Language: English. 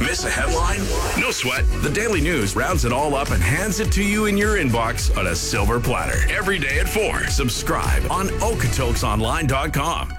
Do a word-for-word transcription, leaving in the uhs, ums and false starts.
Miss a headline? No sweat. The Daily News rounds it all up and hands it to you in your inbox on a silver platter. Every day at four. Subscribe on Okotoks Online dot com.